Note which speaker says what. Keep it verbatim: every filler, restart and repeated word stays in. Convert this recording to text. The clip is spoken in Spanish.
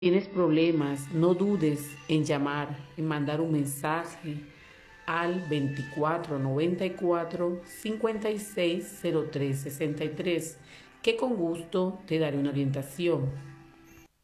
Speaker 1: Tienes problemas, no dudes en llamar, en mandar un mensaje al veinticuatro noventa y cuatro cincuenta y seis cero tres sesenta y tres, que con gusto te daré una orientación.